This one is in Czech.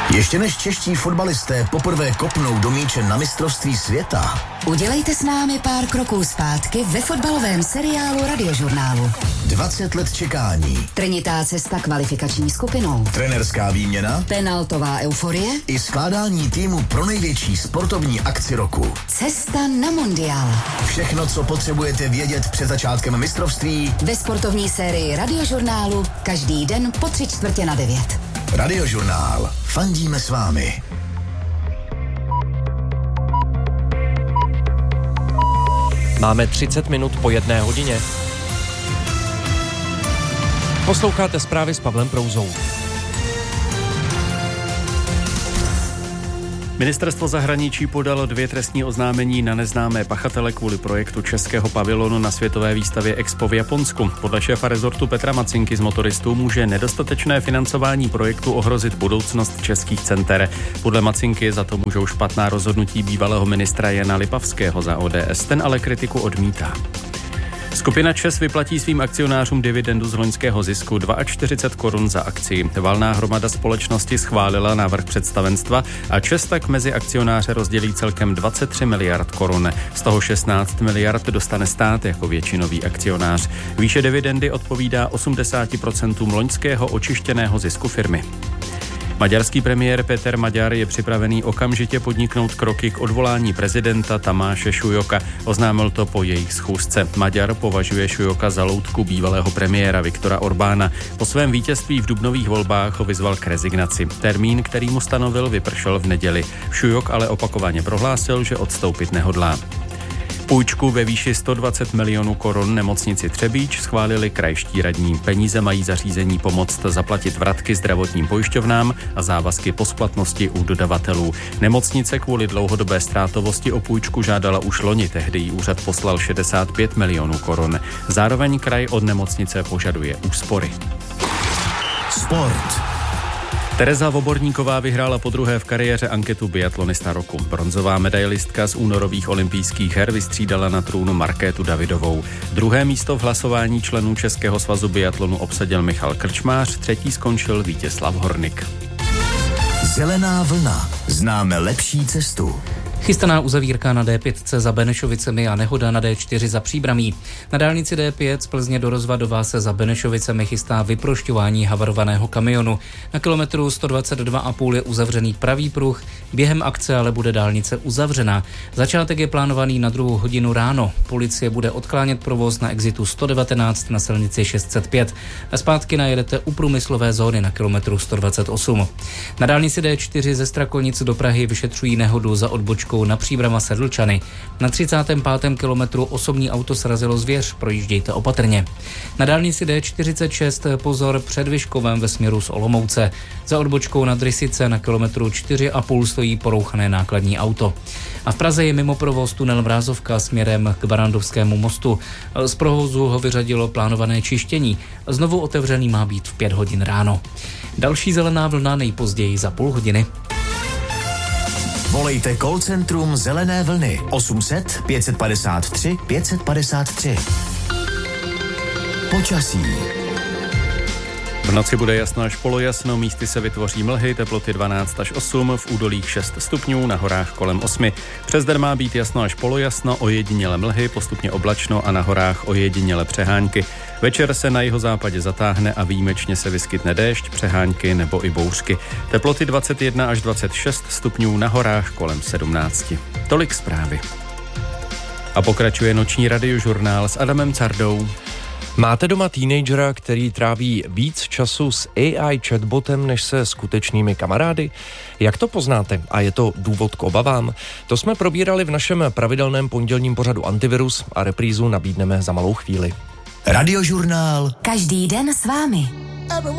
Ještě než čeští fotbalisté poprvé kopnou do míče na mistrovství světa, udělejte s námi pár kroků zpátky ve fotbalovém seriálu Radiožurnálu. 20 let čekání, Trnitá cesta kvalifikační skupinou, trenerská výměna, penaltová euforie i skládání týmu pro největší sportovní akci roku. Cesta na mundiál. Všechno, co potřebujete vědět před začátkem mistrovství, Ve sportovní sérii Radiožurnálu každý den po 8:45. Radiožurnál. Fandíme s vámi. Máme 30 minut po 1 hodině. Posloucháte zprávy s Pavlem Prouzou. Ministerstvo zahraničí podalo 2 trestní oznámení na neznámé pachatele kvůli projektu českého pavilonu na světové výstavě Expo v Japonsku. Podle šéfa rezortu Petra Macinky z motoristů může nedostatečné financování projektu ohrozit budoucnost českých center. Podle Macinky za to můžou špatná rozhodnutí bývalého ministra Jana Lipavského za ODS. Ten ale kritiku odmítá. Skupina ČEZ vyplatí svým akcionářům dividendu z loňského zisku 42 korun za akci. Valná hromada společnosti schválila návrh představenstva a ČEZ tak mezi akcionáře rozdělí celkem 23 miliard korun. Z toho 16 miliard dostane stát jako většinový akcionář. Výše dividendy odpovídá 80% loňského očištěného zisku firmy. Maďarský premiér Péter Maďar je připravený okamžitě podniknout kroky k odvolání prezidenta Tamáše Šujoka. Oznámil to po jejich schůzce. Maďar považuje Šujoka za loutku bývalého premiéra Viktora Orbána. Po svém vítězství v dubnových volbách ho vyzval k rezignaci. Termín, který mu stanovil, vypršel v neděli. Šujok ale opakovaně prohlásil, že odstoupit nehodlá. Půjčku ve výši 120 milionů korun nemocnici Třebíč schválili krajští radní. Peníze mají zařízení pomoct zaplatit vratky zdravotním pojišťovnám a závazky po splatnosti u dodavatelů. Nemocnice kvůli dlouhodobé ztrátovosti o půjčku žádala už loni, tehdy jí úřad poslal 65 milionů korun. Zároveň kraj od nemocnice požaduje úspory. Sport. Tereza Voborníková vyhrála podruhé v kariéře anketu biatlonista roku. Bronzová medailistka z únorových olympijských her vystřídala na trůnu Markétu Davidovou. Druhé místo v hlasování členů Českého svazu biatlonu obsadil Michal Krčmář, třetí skončil Vítězslav Hornik. Zelená vlna. Známe lepší cestu. Chystaná uzavírka na D5 za Benešovicemi a nehoda na D4 za Příbramí. Na dálnici D5 z Plzně do Rozvadova se za Benešovicemi chystá vyprošťování havarovaného kamionu. Na kilometru 122,5 je uzavřený pravý pruh, během akce ale bude dálnice uzavřena. Začátek je plánovaný na 2 hodinu ráno. Policie bude odklánět provoz na exitu 119 na silnici 605 a zpátky najedete u průmyslové zóny na kilometru 128. Na dálnici D4 ze Strakonic do Prahy vyšetřují nehodu za odbočkou na Příbrama Sedlčany. Na 35. kilometru osobní auto srazilo zvěř, projíždějte opatrně. Na dálnici D46 pozor před Vyškovem ve směru z Olomouce. Za odbočkou na Drysice na kilometru 4,5 stojí porouchané nákladní auto. A v Praze je mimo provoz tunel Mrázovka směrem k Barandovskému mostu. Z provozu ho vyřadilo plánované čištění. Znovu otevřený má být v 5 hodin ráno. Další zelená vlna nejpozději za půl hodiny. Volejte call centrum Zelené vlny 800 553 553. Počasí. V noci bude jasno až polojasno, místy se vytvoří mlhy, teploty 12 až 8, v údolích 6 stupňů, na horách kolem 8. Přes den má být jasno až polojasno, ojediněle mlhy, postupně oblačno a na horách ojediněle přehánky. Večer se na jihozápadě zatáhne a výjimečně se vyskytne déšť, přehánky nebo i bouřky. Teploty 21 až 26 stupňů, na horách kolem 17. Tolik zprávy. A pokračuje noční radiožurnál s Adamem Cardou. Máte doma teenagera, který tráví víc času s AI chatbotem než se skutečnými kamarády? Jak to poznáte? A je to důvod k obavám? To jsme probírali v našem pravidelném pondělním pořadu Antivirus a reprízu nabídneme za malou chvíli. Radiožurnál. Každý den s vámi.